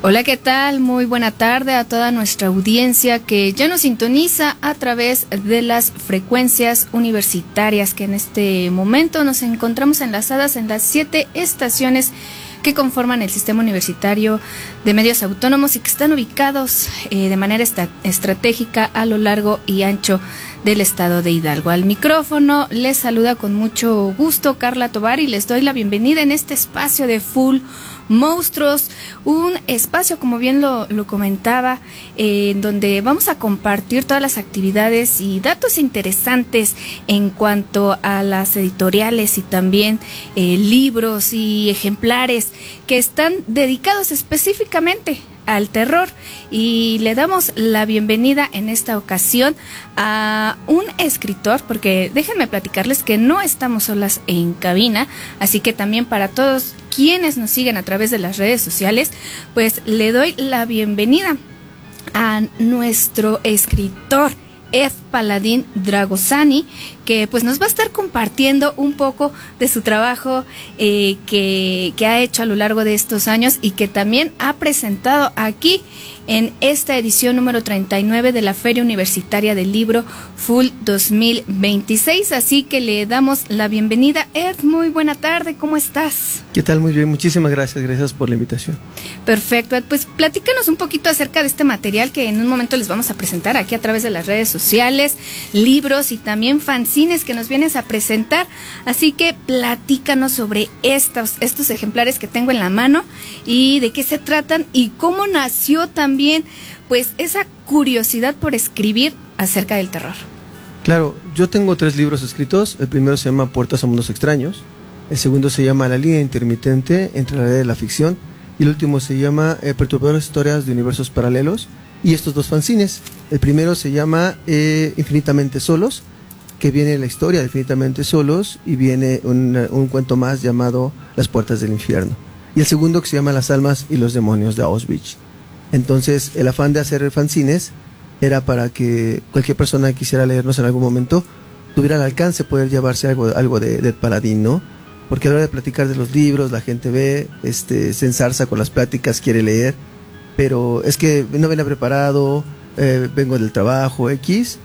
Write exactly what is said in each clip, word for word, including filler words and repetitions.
Hola, ¿qué tal? Muy buena tarde a toda nuestra audiencia que ya nos sintoniza a través de las frecuencias universitarias, que en este momento nos encontramos enlazadas en las siete estaciones que conforman el sistema universitario de medios autónomos y que están ubicados eh, de manera esta- estratégica a lo largo y ancho del estado de Hidalgo. Al micrófono les saluda con mucho gusto Carla Tovar y les doy la bienvenida en este espacio de Full Monstruos, un espacio, como bien lo, lo comentaba, eh, en donde vamos a compartir todas las actividades y datos interesantes en cuanto a las editoriales y también eh, libros y ejemplares que están dedicados específicamente al terror, y le damos la bienvenida en esta ocasión a un escritor, porque déjenme platicarles que no estamos solas en cabina, así que también para todos quienes nos siguen a través de las redes sociales, pues le doy la bienvenida a nuestro escritor Ed Paladín Dragosani, que pues nos va a estar compartiendo un poco de su trabajo eh, que, que ha hecho a lo largo de estos años y que también ha presentado aquí en esta edición número treinta y nueve de la Feria Universitaria del Libro Full dos mil veintiséis. Así que le damos la bienvenida. Ed, muy buena tarde, ¿cómo estás? ¿Qué tal? Muy bien, muchísimas gracias, gracias por la invitación. Perfecto, Ed, pues platícanos un poquito acerca de este material que en un momento les vamos a presentar aquí a través de las redes sociales, libros y también fanzines que nos vienes a presentar. Así que platícanos sobre estos, estos ejemplares que tengo en la mano y de qué se tratan y cómo nació también También, pues, esa curiosidad por escribir acerca del terror. Claro, yo tengo tres libros escritos. El primero se llama Puertas a Mundos Extraños. El segundo se llama La línea intermitente entre la realidad y la ficción. Y el último se llama eh, Perturbadoras historias de universos paralelos. Y estos dos fanzines. El primero se llama eh, Infinitamente Solos, que viene la historia de Infinitamente Solos y viene un, un cuento más llamado Las Puertas del Infierno. Y el segundo que se llama Las almas y los demonios de Auschwitz. Entonces, el afán de hacer fanzines era para que cualquier persona que quisiera leernos en algún momento tuviera al alcance poder llevarse algo, algo de, de Paladín, ¿no? Porque a la hora de platicar de los libros, la gente ve, este, se ensarza con las pláticas, quiere leer, pero es que no venía preparado, eh, vengo del trabajo, X,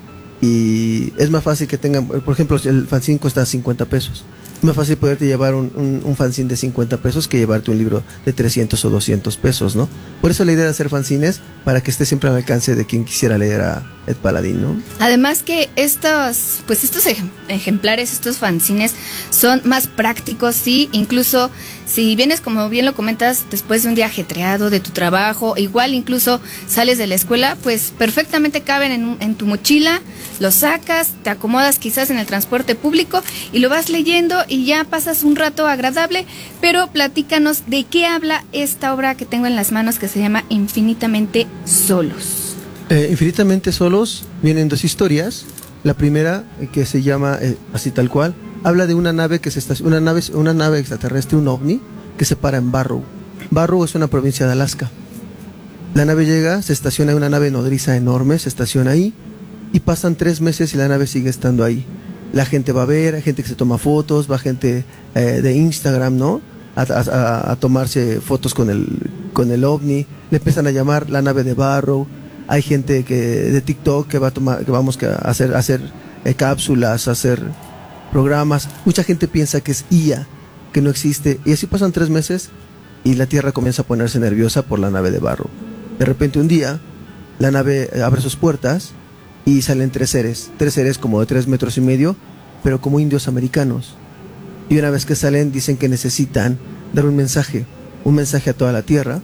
y es más fácil que tengan, por ejemplo, el fanzine cuesta cincuenta pesos. Es más fácil poderte llevar un, un, un fanzine de cincuenta pesos que llevarte un libro de trescientos o doscientos pesos, ¿no? Por eso la idea de hacer fanzines, para que esté siempre al alcance de quien quisiera leer a Ed Paladín, ¿no? Además que estos, pues estos ejem- ejemplares, estos fanzines son más prácticos, sí, incluso si vienes, como bien lo comentas, después de un día ajetreado de tu trabajo, igual incluso sales de la escuela, pues perfectamente caben en, en tu mochila, lo sacas, te acomodas quizás en el transporte público y lo vas leyendo y ya pasas un rato agradable. Pero platícanos de qué habla esta obra que tengo en las manos, que se llama Infinitamente Solos. Eh, Infinitamente Solos vienen dos historias. La primera, eh, que se llama eh, así tal cual, habla de una nave que se estaciona, una nave, una nave extraterrestre, un ovni, que se para en Barrow. Barrow es una provincia de Alaska. La nave llega, se estaciona en una nave nodriza enorme, se estaciona ahí y pasan tres meses y la nave sigue estando ahí. La gente va a ver, hay gente que se toma fotos, va gente eh, de Instagram, ¿no? A, a, a tomarse fotos con el, con el ovni. Le empiezan a llamar la nave de Barrow. Hay gente que de TikTok que va a tomar, que vamos a hacer, hacer eh, cápsulas, hacer programas. Mucha gente piensa que es I A, que no existe. Y así pasan tres meses y la Tierra comienza a ponerse nerviosa por la nave de Barrow. De repente un día, la nave abre sus puertas y salen tres seres, tres seres como de tres metros y medio, pero como indios americanos. Y una vez que salen dicen que necesitan dar un mensaje, un mensaje a toda la Tierra.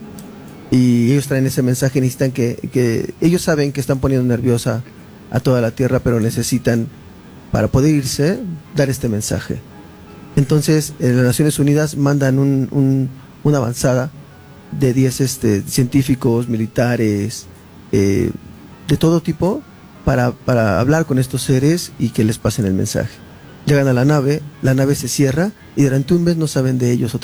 Y ellos traen ese mensaje, necesitan que, que ellos saben que están poniendo nerviosa a toda la Tierra, pero necesitan, para poder irse, dar este mensaje. Entonces, eh, las Naciones Unidas mandan un, un, una avanzada de diez este, científicos, militares, eh, de todo tipo, para, para hablar con estos seres y que les pasen el mensaje. Llegan a la nave, la nave se cierra y durante un mes no saben de ellos otra